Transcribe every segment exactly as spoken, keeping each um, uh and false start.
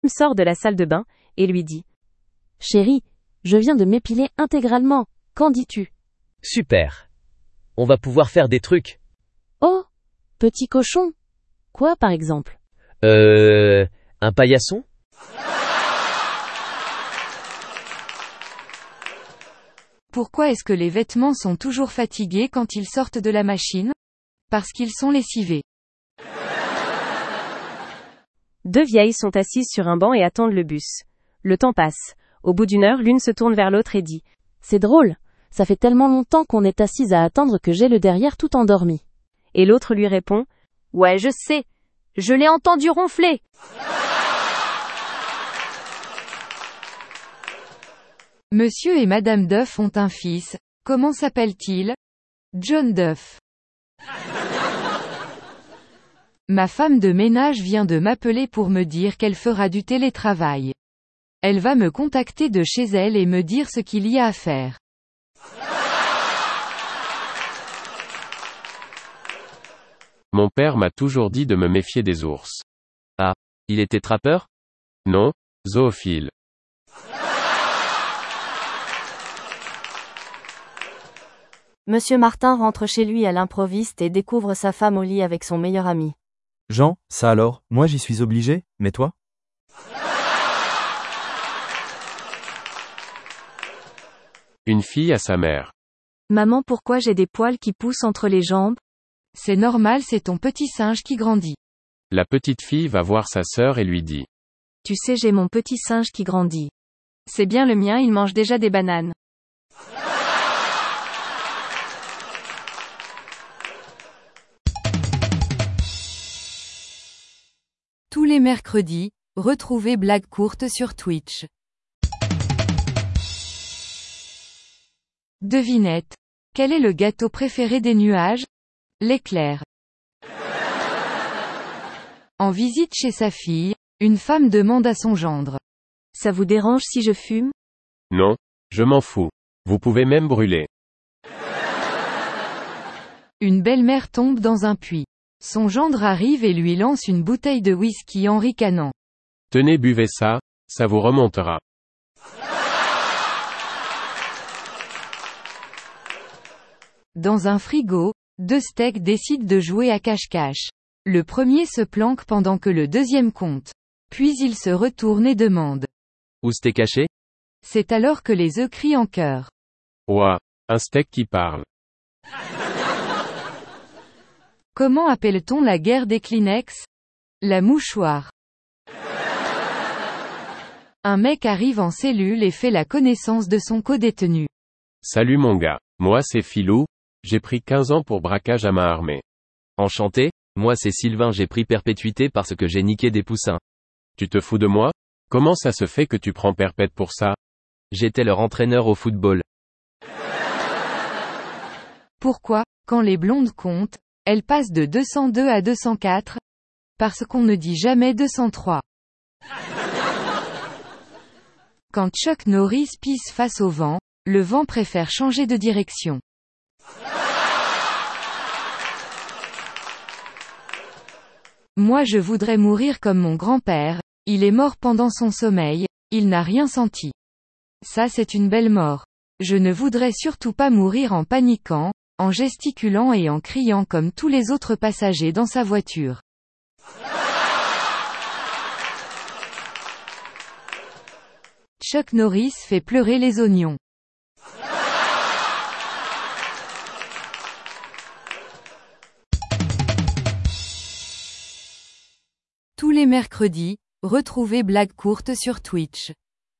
sort de la salle de bain, et lui dit. Chérie, je viens de m'épiler intégralement, qu'en dis-tu? Super. On va pouvoir faire des trucs. Oh, petit cochon. Quoi par exemple? Euh... Un paillasson? Pourquoi est-ce que les vêtements sont toujours fatigués quand ils sortent de la machine? Parce qu'ils sont lessivés. Deux vieilles sont assises sur un banc et attendent le bus. Le temps passe. Au bout d'une heure, l'une se tourne vers l'autre et dit. C'est drôle, ça fait tellement longtemps qu'on est assise à attendre que j'ai le derrière tout endormi. Et l'autre lui répond. Ouais, je sais, je l'ai entendu ronfler. Monsieur et Madame Duff ont un fils, comment s'appelle-t-il? John Duff. Ma femme de ménage vient de m'appeler pour me dire qu'elle fera du télétravail. Elle va me contacter de chez elle et me dire ce qu'il y a à faire. Mon père m'a toujours dit de me méfier des ours. Ah, il était trappeur? Non, zoophile. Monsieur Martin rentre chez lui à l'improviste et découvre sa femme au lit avec son meilleur ami. Jean, ça alors, moi j'y suis obligé, mais toi? Une fille à sa mère. Maman, pourquoi j'ai des poils qui poussent entre les jambes? C'est normal, c'est ton petit singe qui grandit. La petite fille va voir sa sœur et lui dit. Tu sais, j'ai mon petit singe qui grandit. C'est bien le mien, il mange déjà des bananes. Tous les mercredis, retrouvez Blague courte sur Twitch. Devinette. Quel est le gâteau préféré des nuages? L'éclair. En visite chez sa fille, une femme demande à son gendre. Ça vous dérange si je fume? Non, je m'en fous. Vous pouvez même brûler. Une belle-mère tombe dans un puits. Son gendre arrive et lui lance une bouteille de whisky en ricanant. Tenez, buvez ça, ça vous remontera. Dans un frigo, deux steaks décident de jouer à cache-cache. Le premier se planque pendant que le deuxième compte. Puis il se retourne et demande. Où c'était caché? C'est alors que les œufs crient en chœur. Ouah, un steak qui parle. Comment appelle-t-on la guerre des Kleenex? La mouchoir. Un mec arrive en cellule et fait la connaissance de son codétenu. Salut mon gars, moi c'est Philou, j'ai pris quinze ans pour braquage à main armée. Enchanté, moi c'est Sylvain, j'ai pris perpétuité parce que j'ai niqué des poussins. Tu te fous de moi? Comment ça se fait que tu prends perpète pour ça? J'étais leur entraîneur au football. Pourquoi, quand les blondes comptent, elles passent de deux cent deux à deux cent quatre? Parce qu'on ne dit jamais deux cent trois. Quand Chuck Norris pisse face au vent, le vent préfère changer de direction. Moi je voudrais mourir comme mon grand-père, il est mort pendant son sommeil, il n'a rien senti. Ça c'est une belle mort. Je ne voudrais surtout pas mourir en paniquant, en gesticulant et en criant comme tous les autres passagers dans sa voiture. Chuck Norris fait pleurer les oignons. Tous les mercredis, retrouvez Blague courte sur Twitch.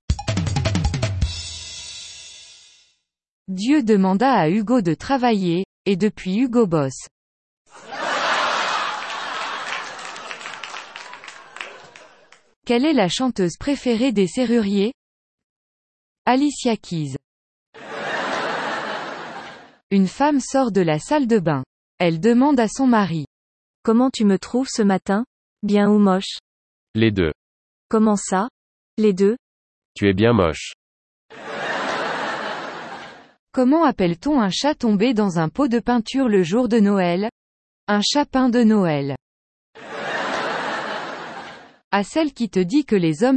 Dieu demanda à Hugo de travailler, et depuis Hugo bosse. Quelle est la chanteuse préférée des serruriers? Alicia Keys. Une femme sort de la salle de bain. Elle demande à son mari. Comment tu me trouves ce matin? Bien ou moche? Les deux. Comment ça? Les deux? Tu es bien moche. Comment appelle-t-on un chat tombé dans un pot de peinture le jour de Noël? Un chapin de Noël. À celle qui te dit que les hommes